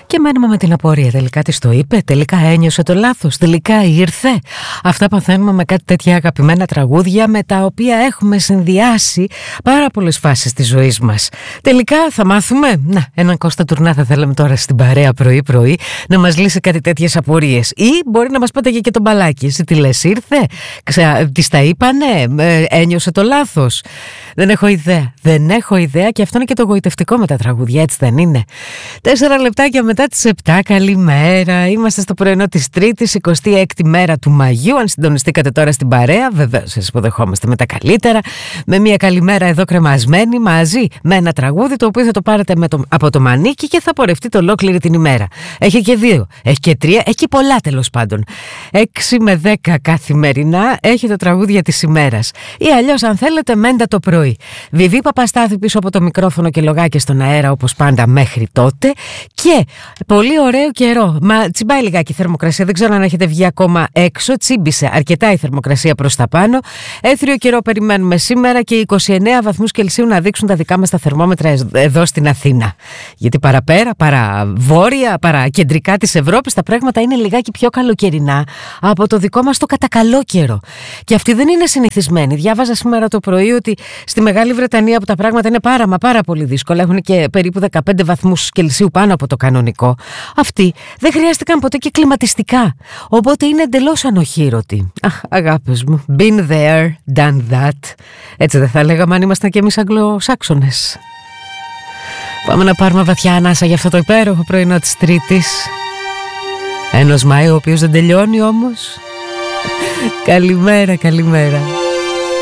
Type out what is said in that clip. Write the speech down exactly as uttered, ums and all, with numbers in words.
Και μένουμε με την απορία. Τελικά της το είπε, τελικά ένιωσε το λάθος, τελικά ήρθε. Αυτά παθαίνουμε με κάτι τέτοια αγαπημένα τραγούδια με τα οποία έχουμε συνδυάσει πάρα πολλές φάσεις της ζωής μας. Τελικά θα μάθουμε. Να, έναν Κώστα Τουρνά θα θέλαμε τώρα στην παρέα πρωί-πρωί να μας λύσει κάτι τέτοιες απορίες. Ή μπορεί να μας πάταγε και τον μπαλάκι. Εσύ τι λες, ήρθε, Ξα... της τα είπανε, ε, ένιωσε το λάθος. Δεν έχω ιδέα. Δεν έχω ιδέα και αυτό είναι και το γοητευτικό με τα τραγούδια, έτσι δεν είναι? Τέσσερα λεπτάκια μετά τις επτά, καλημέρα. Είμαστε στο πρωινό της Τρίτης, εικοστή έκτη μέρα του Μαγιού. Αν συντονιστήκατε τώρα στην παρέα, βεβαίως σας υποδεχόμαστε με τα καλύτερα. Με μια καλημέρα εδώ κρεμασμένη μαζί με ένα τραγούδι το οποίο θα το πάρετε με το, από το μανίκι και θα πορευτείτε ολόκληρη την ημέρα. Έχει και δύο, έχει και τρία, έχει και πολλά τέλος πάντων. Έξι με δέκα καθημερινά έχει το τραγούδια της ημέρας. Ή αλλιώς, αν θέλετε, μέντα το πρωί. Βιβί Παπαστάθη πίσω από το μικρόφωνο και λογάκι στον αέρα όπως πάντα μέχρι τότε. Και πολύ ωραίο καιρό. Μα τσιμπάει λιγάκι η θερμοκρασία. Δεν ξέρω αν έχετε βγει ακόμα έξω. Τσίμπησε αρκετά η θερμοκρασία προς τα πάνω. Έθριο καιρό περιμένουμε σήμερα και είκοσι εννέα βαθμούς Κελσίου να δείξουν τα δικά μας τα θερμόμετρα εδώ στην Αθήνα. Γιατί παραπέρα, παρά βόρεια, παρά κεντρικά της Ευρώπης τα πράγματα είναι λιγάκι πιο καλοκαιρινά από το δικό μας το κατακαλόκαιρο. Και αυτοί δεν είναι συνηθισμένοι. Διάβαζα σήμερα το πρωί ότι στη Μεγάλη Βρετανία που τα πράγματα είναι πάρα μα πάρα πολύ δύσκολα, έχουν και περίπου δεκαπέντε βαθμούς Κελσίου πάνω από το κανονικό. Αυτοί δεν χρειάστηκαν ποτέ και κλιματιστικά. Οπότε είναι εντελώς ανοχήρωτοι. Αχ, αγάπες μου. Been there, done that. Έτσι δεν θα λέγαμε αν ήμασταν και εμείς Αγγλοσάξονες. Πάμε να πάρουμε βαθιά ανάσα για αυτό το υπέροχο πρωινό της Τρίτης. Ένας Μάη ο οποίος δεν τελειώνει όμως. Καλημέρα, καλημέρα.